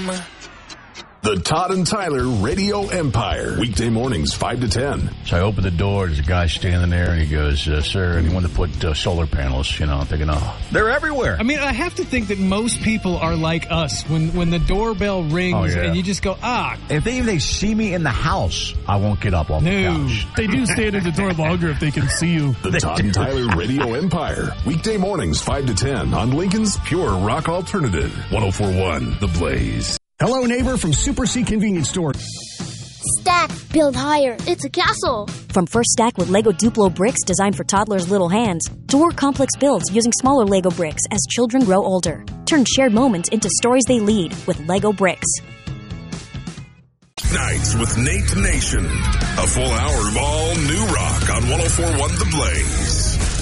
mama. The Todd and Tyler Radio Empire. Weekday mornings, 5 to 10. So I open the door. There's a guy standing there, and he goes, sir, anyone to put solar panels? You know, I'm thinking, oh, they're everywhere. I mean, I have to think that most people are like us. When the doorbell rings and you just go, If they see me in the house, I won't get up off the couch. They do stand at the door longer if they can see you. The Todd and Tyler Radio Empire. Weekday mornings, 5 to 10 on Lincoln's Pure Rock Alternative. 104.1 The Blaze. Hello, neighbor from Super C Convenience Store. Stack, build higher. It's a castle. From First Stack with Lego Duplo bricks designed for toddlers' little hands, to more complex builds using smaller Lego bricks as children grow older. Turn shared moments into stories they lead with Lego bricks. Nights with Nate Nation. A full hour of all new rock on 104.1 The Blaze.